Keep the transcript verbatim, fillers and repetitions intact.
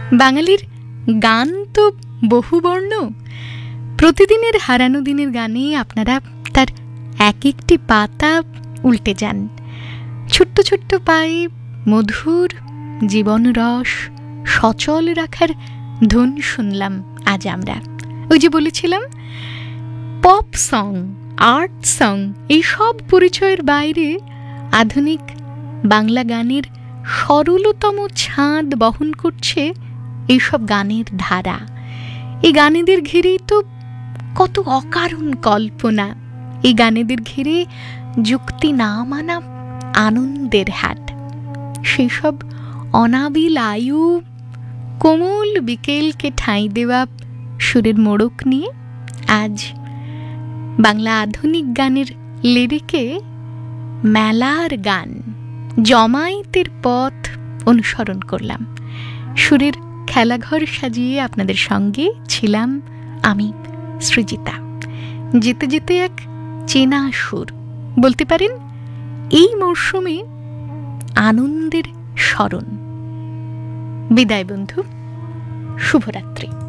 বাঙালির গান তো বহুবর্ণ। প্রতিদিনের হারানো দিনের গানে আপনারা তার এক একটি পাতা উল্টে যান। ছোট্ট ছোট্ট পায়ে মধুর জীবন রস সচল রাখার ধুন শুনলাম আজ আমরা। ওই যে বলেছিলাম, পপ সং, আর্ট সং, এইসব পরিচয়ের বাইরে আধুনিক বাংলা গানের সরলতম ছাঁদ বহন করছে এইসব গানের ধারা। এই গানেদের ঘিরেই তো কত অকারণ কল্পনা, এই গানেদের ঘিরে যুক্তি না মানা আনন্দের হাট। সেই সব অনাবিল আয়ু কোমল বিকেলকে ঠাঁই দেওয়া সুরের মোড়ক নিয়ে আজ বাংলা আধুনিক গানের লিরিকে মেলার গান, জমায়েতের পথ অনুসরণ করলাম। সুরের খেলাঘর সাজিয়ে আপনাদের সঙ্গে ছিলাম আমি, সৃজিতা। যেতে যেতে এক চেনা সুর, বলতে পারেন এই মরশুমে আনন্দের স্মরণ। বিদায় বন্ধু, শুভরাত্রি।